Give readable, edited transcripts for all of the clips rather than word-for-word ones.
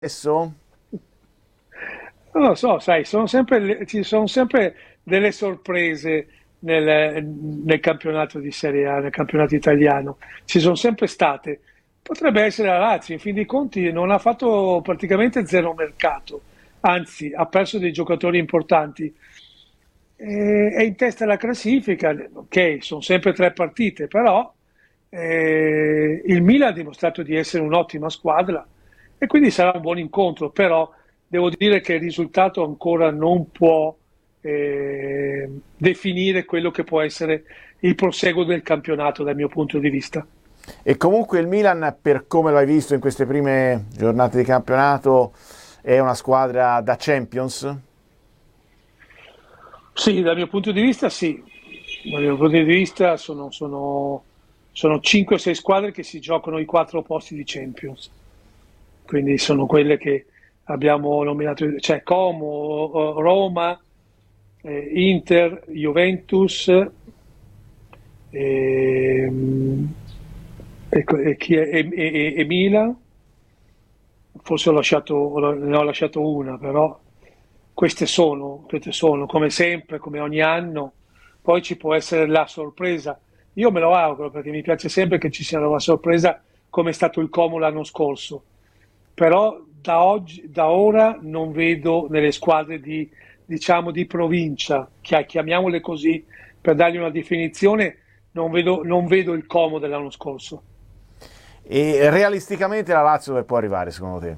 Adesso? Non lo so, sai, ci sono sempre delle sorprese nel campionato di Serie A, nel campionato italiano. Ci sono sempre state. Potrebbe essere la Lazio, in fin dei conti non ha fatto praticamente zero mercato, anzi ha perso dei giocatori importanti. È in testa alla classifica, ok, sono sempre tre partite, però il Milan ha dimostrato di essere un'ottima squadra e quindi sarà un buon incontro, però devo dire che il risultato ancora non può definire quello che può essere il proseguo del campionato dal mio punto di vista. E comunque il Milan, per come l'hai visto in queste prime giornate di campionato, è una squadra da Champions? Sì, dal mio punto di vista sì, dal mio punto di vista sono 5-6 squadre che si giocano i quattro posti di Champions, quindi sono quelle che abbiamo nominato, cioè Como, Roma, Inter, Juventus, ehm, e Milan. Forse ne ho lasciato una, però queste sono, come sempre, come ogni anno. Poi ci può essere la sorpresa. Io me lo auguro perché mi piace sempre che ci sia una sorpresa come è stato il Como l'anno scorso. Però da ora non vedo nelle squadre diciamo, di provincia, chiamiamole così, per dargli una definizione, non vedo il Como dell'anno scorso. E realisticamente la Lazio dove può arrivare secondo te?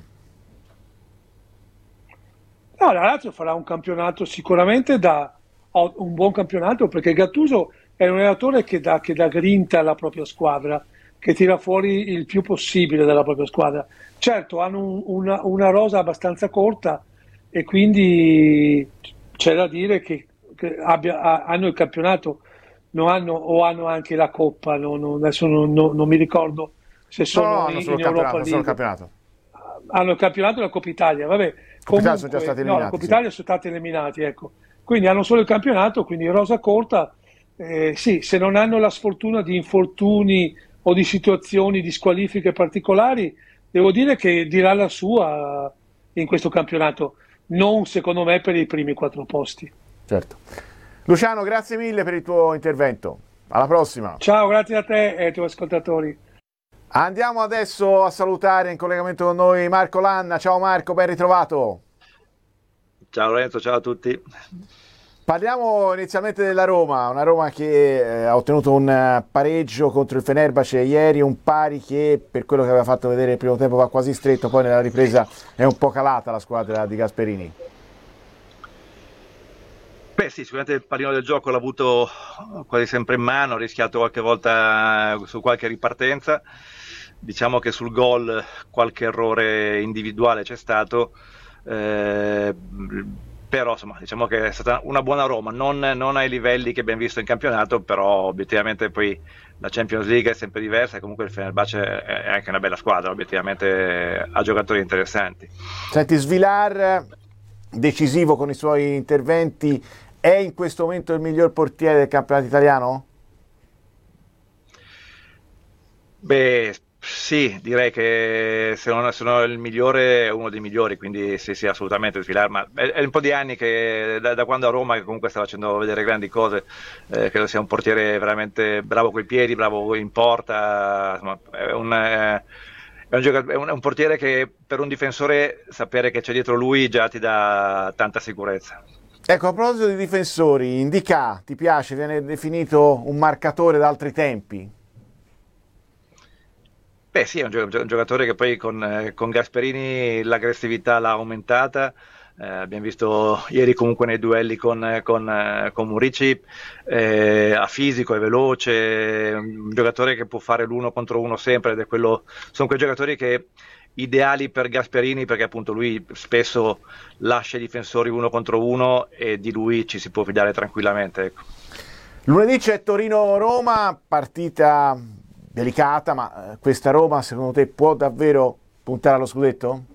No, la Lazio farà un campionato sicuramente un buon campionato perché Gattuso è un allenatore che dà grinta alla propria squadra, che tira fuori il più possibile dalla propria squadra. Certo, hanno una rosa abbastanza corta e quindi c'è da dire che hanno il campionato, o hanno anche la Coppa, adesso non mi ricordo se No, no, sono hanno solo il in Europa campionato, hanno solo il League. campionato. Hanno il campionato e la Coppa Italia, vabbè, Coppa Italia sono già comunque, stati no, la eliminati, Coppa sì. Italia sono stati eliminati, ecco. Quindi hanno solo il campionato, quindi rosa corta. Sì, se non hanno la sfortuna di infortuni o di situazioni di squalifiche particolari, devo dire che dirà la sua in questo campionato, non secondo me per i primi quattro posti. Certo. Luciano, grazie mille per il tuo intervento. Alla prossima. Ciao, grazie a te e ai tuoi ascoltatori. Andiamo adesso a salutare in collegamento con noi Marco Lanna. Ciao Marco, ben ritrovato. Ciao Lorenzo, ciao a tutti. Parliamo inizialmente della Roma, una Roma che ha ottenuto un pareggio contro il Fenerbahce ieri, un pari che per quello che aveva fatto vedere il primo tempo va quasi stretto, poi nella ripresa è un po' calata la squadra di Gasperini. Beh sì, sicuramente il pallino del gioco l'ha avuto quasi sempre in mano, ha rischiato qualche volta su qualche ripartenza. Diciamo che sul gol qualche errore individuale c'è stato, eh, però insomma diciamo che è stata una buona Roma, non ai livelli che abbiamo visto in campionato, però obiettivamente poi la Champions League è sempre diversa e comunque il Fenerbahce è anche una bella squadra, obiettivamente ha giocatori interessanti. Senti, Svilar, decisivo con i suoi interventi, è in questo momento il miglior portiere del campionato italiano? Beh, sì, direi che se non è il migliore è uno dei migliori, quindi sì, sì, assolutamente Svilar, ma è un po' di anni che da quando a Roma, che comunque sta facendo vedere grandi cose, credo sia un portiere veramente bravo coi piedi, bravo in porta, insomma, è un portiere che per un difensore sapere che c'è dietro lui già ti dà tanta sicurezza. Ecco, a proposito di difensori, Indica, ti piace? Viene definito un marcatore d'altri tempi? Beh sì, è un giocatore che poi con Gasperini l'aggressività l'ha aumentata. Abbiamo visto ieri comunque nei duelli con Murici, ha fisico, è veloce, è un giocatore che può fare l'uno contro uno sempre, sono quei giocatori che ideali per Gasperini perché appunto lui spesso lascia i difensori uno contro uno e di lui ci si può fidare tranquillamente. Ecco. Lunedì c'è Torino-Roma, partita delicata, ma questa Roma secondo te può davvero puntare allo scudetto?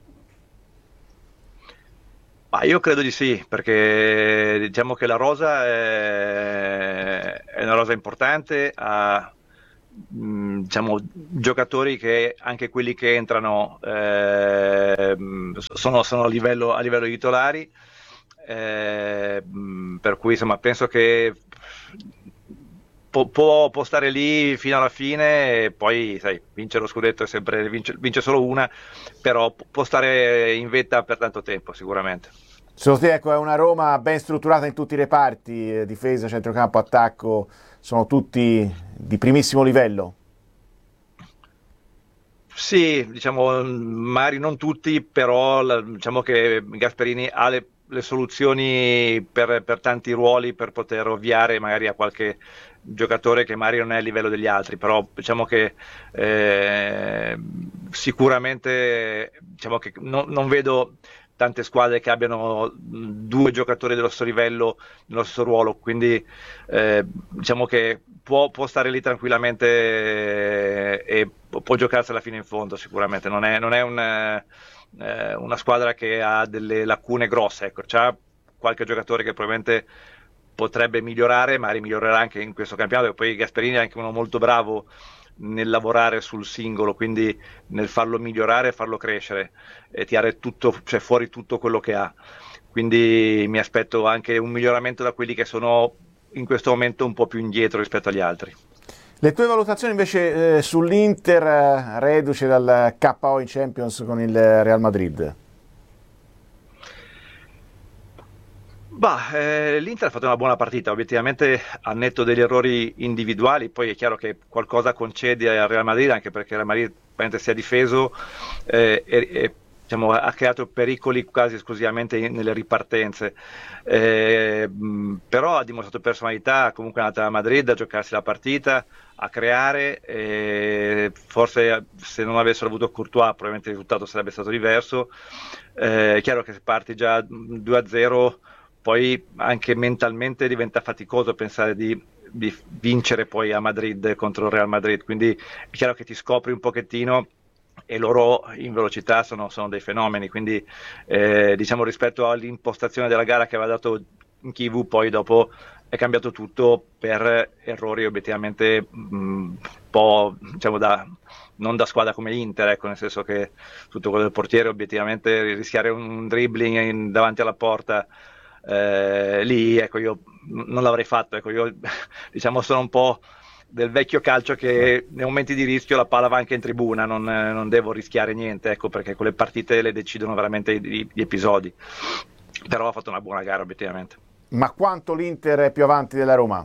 Ma io credo di sì, perché diciamo che la rosa è una rosa importante, ha diciamo, giocatori che anche quelli che entrano sono a livello di titolari, per cui insomma penso che può stare lì fino alla fine e poi sai, vincere lo scudetto è sempre vince solo una, però può stare in vetta per tanto tempo sicuramente. Secondo te, ecco, è una Roma ben strutturata in tutti i reparti, difesa, centrocampo, attacco, sono tutti di primissimo livello? Sì, diciamo, magari non tutti, però diciamo che Gasperini ha le soluzioni per tanti ruoli per poter ovviare magari a qualche giocatore che magari non è a livello degli altri, però diciamo che sicuramente diciamo che non vedo tante squadre che abbiano due giocatori dello stesso livello, nello stesso ruolo, quindi diciamo che può stare lì tranquillamente e può giocarsela fino in fondo sicuramente, non è una squadra che ha delle lacune grosse, ecco, c'ha qualche giocatore che probabilmente potrebbe migliorare, magari migliorerà anche in questo campionato, e poi Gasperini è anche uno molto bravo nel lavorare sul singolo, quindi nel farlo migliorare e farlo crescere e tirare tutto, cioè fuori tutto quello che ha. Quindi mi aspetto anche un miglioramento da quelli che sono in questo momento un po' più indietro rispetto agli altri. Le tue valutazioni invece sull'Inter reduce dal KO in Champions con il Real Madrid? L'Inter ha fatto una buona partita, obiettivamente al netto degli errori individuali, poi è chiaro che qualcosa concede al Real Madrid, anche perché il Real Madrid veramente si è difeso diciamo, ha creato pericoli quasi esclusivamente nelle ripartenze, però ha dimostrato personalità, comunque è andata a Madrid a giocarsi la partita, a creare, forse se non avessero avuto Courtois probabilmente il risultato sarebbe stato diverso. È chiaro che se parti già 2-0 poi anche mentalmente diventa faticoso pensare di vincere poi a Madrid contro il Real Madrid, quindi è chiaro che ti scopri un pochettino e loro in velocità sono dei fenomeni, quindi diciamo rispetto all'impostazione della gara che aveva dato in Kivu, poi dopo è cambiato tutto per errori obiettivamente un po' diciamo non da squadra come l'Inter, ecco, nel senso che tutto quello del portiere obiettivamente rischiare un dribbling davanti alla porta, lì ecco io non l'avrei fatto, ecco io diciamo sono un po' del vecchio calcio che nei momenti di rischio la palla va anche in tribuna, non devo rischiare niente, ecco, perché quelle partite le decidono veramente gli episodi, però ha fatto una buona gara obiettivamente. Ma quanto l'Inter è più avanti della Roma?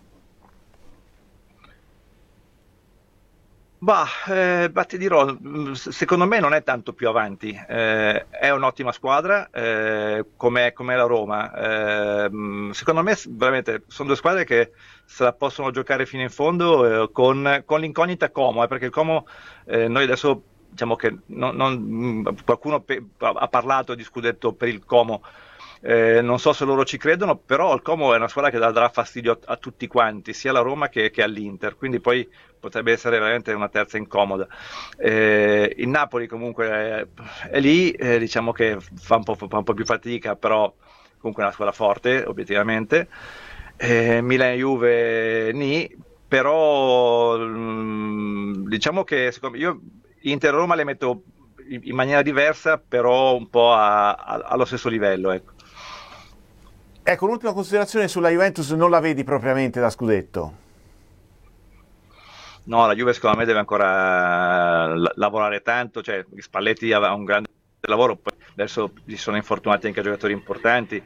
Ti dirò, secondo me non è tanto più avanti, è un'ottima squadra come la Roma. Secondo me veramente sono due squadre che se la possono giocare fino in fondo con l'incognita Como, perché il Como noi adesso diciamo che qualcuno ha parlato di scudetto per il Como. Non so se loro ci credono, però il Como è una squadra che darà fastidio a tutti quanti, sia alla Roma che all'Inter, quindi poi potrebbe essere veramente una terza incomoda. Il Napoli comunque è lì, diciamo che fa un po' più fatica, però comunque è una squadra forte, obiettivamente. Milan e Juve però diciamo che secondo me io Inter e Roma le metto in maniera diversa, però un po' allo stesso livello, ecco. Ecco, un'ultima considerazione sulla Juventus, non la vedi propriamente da scudetto? No, la Juve secondo me deve ancora lavorare tanto, cioè Spalletti ha un grande lavoro, poi adesso si sono infortunati anche giocatori importanti,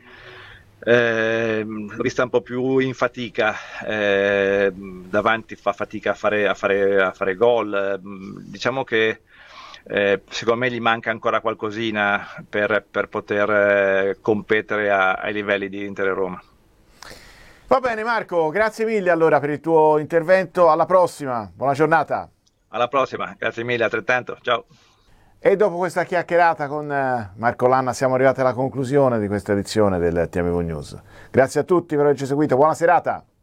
sta un po' più in fatica, davanti fa fatica a fare gol, diciamo che secondo me gli manca ancora qualcosina per poter competere ai livelli di Inter e Roma. Va bene Marco, grazie mille allora per il tuo intervento, alla prossima, buona giornata. Alla prossima, grazie mille, altrettanto, ciao. E dopo questa chiacchierata con Marco Lanna siamo arrivati alla conclusione di questa edizione del TMV News. Grazie a tutti per averci seguito, buona serata.